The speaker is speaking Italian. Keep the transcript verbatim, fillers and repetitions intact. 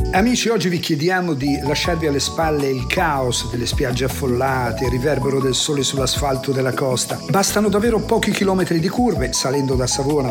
Amici, oggi vi chiediamo di lasciarvi alle spalle il caos delle spiagge affollate, il riverbero del sole sull'asfalto della costa. Bastano davvero pochi chilometri di curve, salendo da Savona